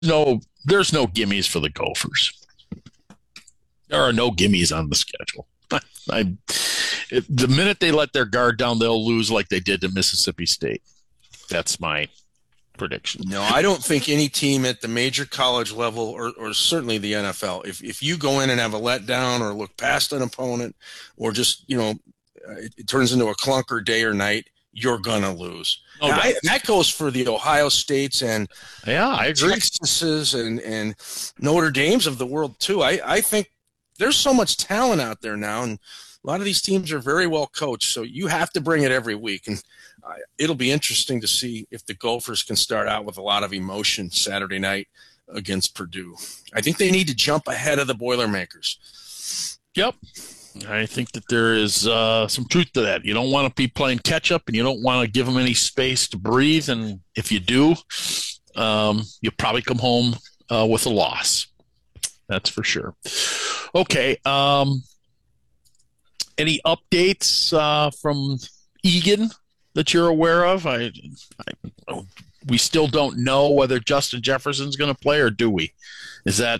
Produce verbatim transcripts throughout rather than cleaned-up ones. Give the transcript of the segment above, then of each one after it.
No, there's no gimmies for the Gophers. There are no gimmies on the schedule. I, it, the minute they let their guard down, they'll lose like they did to Mississippi State. That's my prediction. No, I don't think any team at the major college level, or, or certainly the N F L, if, if you go in and have a letdown or look past an opponent, or just, you know, it, it turns into a clunker day or night, you're going to lose. Oh, now, I, that goes for the Ohio States and yeah, I agree. Texases and, and Notre Dames of the world, too. I, I think there's so much talent out there now, and a lot of these teams are very well coached, so you have to bring it every week. And uh, it'll be interesting to see if the Gophers can start out with a lot of emotion Saturday night against Purdue. I think they need to jump ahead of the Boilermakers. Yep. I think that there is uh, some truth to that. You don't want to be playing catch-up, and you don't want to give them any space to breathe. And if you do, um, you'll probably come home uh, with a loss. That's for sure. Okay. Um, any updates uh, from Egan that you're aware of? I, I, we still don't know whether Justin Jefferson's going to play, or do we? Is that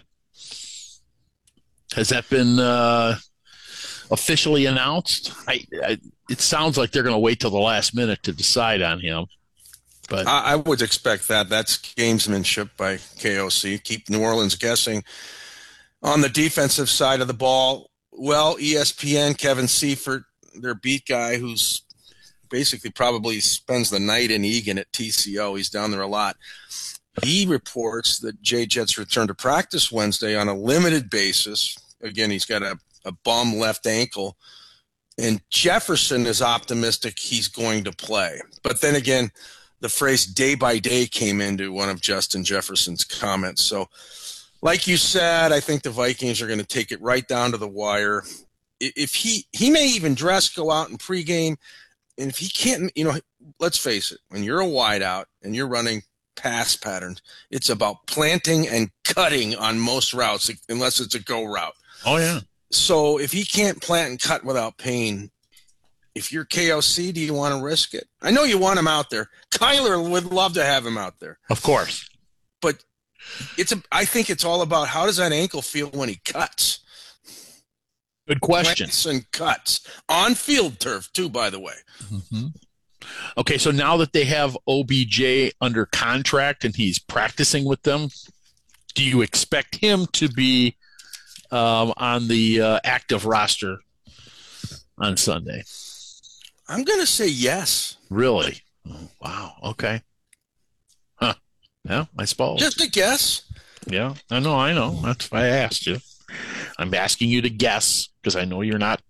has that been uh, officially announced? I, I, it sounds like they're going to wait till the last minute to decide on him. But I, I would expect that. That's gamesmanship by K O C. Keep New Orleans guessing. On the defensive side of the ball, well, E S P N, Kevin Seifert, their beat guy, who's basically probably spends the night in Egan at T C O. He's down there a lot. He reports that J Jet's return to practice Wednesday on a limited basis. Again, he's got a, a bum left ankle. And Jefferson is optimistic he's going to play. But then again, the phrase day by day came into one of Justin Jefferson's comments. So, like you said, I think the Vikings are going to take it right down to the wire. If he he may even dress, go out in pregame, and if he can't, you know, let's face it, when you're a wideout and you're running pass patterns, it's about planting and cutting on most routes, unless it's a go route. Oh yeah. So if he can't plant and cut without pain, if you're K O C, do you want to risk it? I know you want him out there. Kyler would love to have him out there, of course, but it's a, I think it's all about how does that ankle feel when he cuts. Good question. Plants and cuts on field turf too, by the way. Mm-hmm. Okay, so now that they have O B J under contract and he's practicing with them, do you expect him to be um, on the uh, active roster on Sunday? I'm going to say yes. Really? Oh, wow. Okay. Huh. Yeah, I suppose. Just a guess. Yeah, I know, I know. That's why I asked you. I'm asking you to guess because I know you're not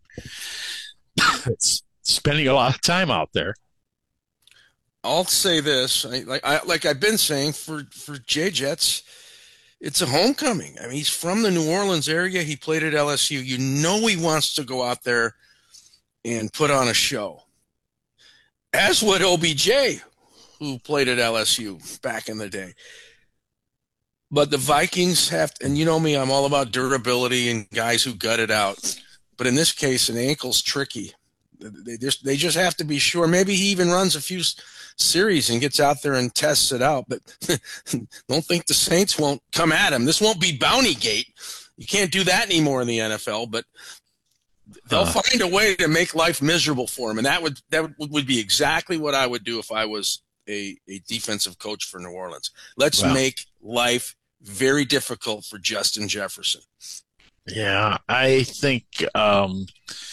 spending a lot of time out there. I'll say this, I, like I like I've been saying for for J Jets, it's a homecoming. I mean, he's from the New Orleans area. He played at L S U. You know he wants to go out there and put on a show. As would O B J, who played at L S U back in the day. But the Vikings have to, and you know me, I'm all about durability and guys who gut it out. But in this case, an ankle's tricky. They just they just have to be sure. Maybe he even runs a few series and gets out there and tests it out. But don't think the Saints won't come at him. This won't be Bounty Gate. You can't do that anymore in the N F L. But they'll uh. find a way to make life miserable for him, and that would that would, would be exactly what I would do if I was a, a defensive coach for New Orleans. Let's wow. make life very difficult for Justin Jefferson. Yeah, I think um,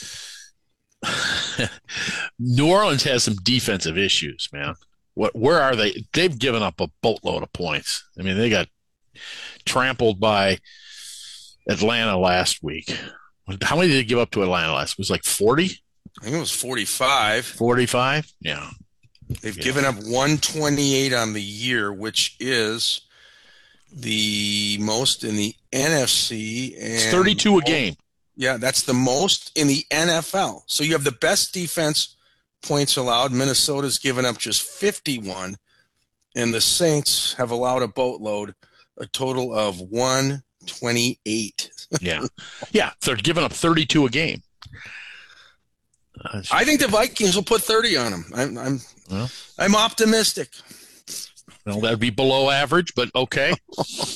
New Orleans has some defensive issues, man. What? Where are they? They've given up a boatload of points. I mean, they got trampled by Atlanta last week. How many did they give up to Atlanta last? It was like forty? I think it was forty-five. forty-five? Yeah. They've yeah. given up one twenty-eight on the year, which is the most in the N F C. And it's thirty-two a game. Yeah, that's the most in the N F L. So you have the best defense points allowed. Minnesota's given up just fifty-one, and the Saints have allowed a boatload, a total of one twenty-eight. yeah. Yeah, they're giving up thirty-two a game. I think the Vikings will put thirty on them. I'm I'm, well, I'm optimistic. Well, that'd be below average, but okay.